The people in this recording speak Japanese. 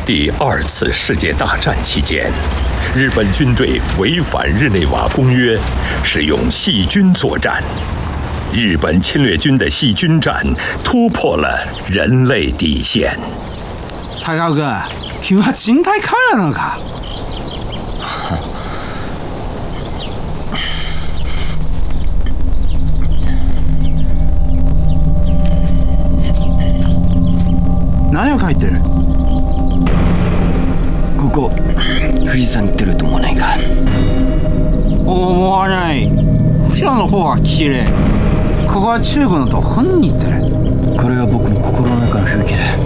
第二次世界大战期间，日本军队违反日内瓦公约，使用细菌作战。日本侵略军的细菌战突破了人类底线。 高尾君、君は人体カメラなのか？何を書いてる？ ここ富士山に出ると思わないか？ 思わない。富士山の方が綺麗。ここは中国のと本に言ってる。 これは僕の心の中の風景だ。